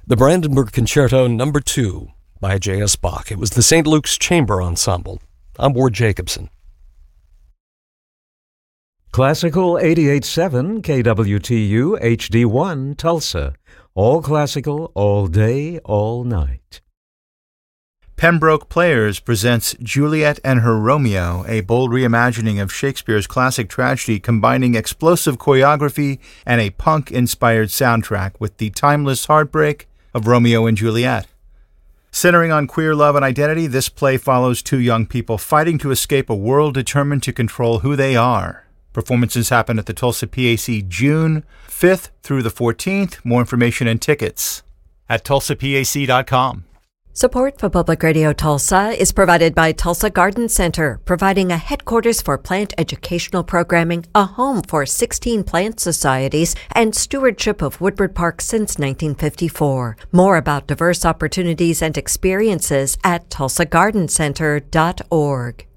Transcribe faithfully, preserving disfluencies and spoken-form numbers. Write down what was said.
The Brandenburg Concerto Number two by J S. Bach. It was the Saint Luke's Chamber Ensemble. I'm Ward Jacobson. Classical eighty-eight point seven K W T U H D one Tulsa. All classical, all day, all night. Pembroke Players presents Juliet and Her Romeo, a bold reimagining of Shakespeare's classic tragedy combining explosive choreography and a punk-inspired soundtrack with the timeless heartbreak of Romeo and Juliet. Centering on queer love and identity, this play follows two young people fighting to escape a world determined to control who they are. Performances happen at the Tulsa P A C June fifth through the fourteenth. More information and tickets at tulsa P A C dot com. Support for Public Radio Tulsa is provided by Tulsa Garden Center, providing a headquarters for plant educational programming, a home for sixteen plant societies, and stewardship of Woodward Park since nineteen fifty-four. More about diverse opportunities and experiences at tulsa garden center dot org.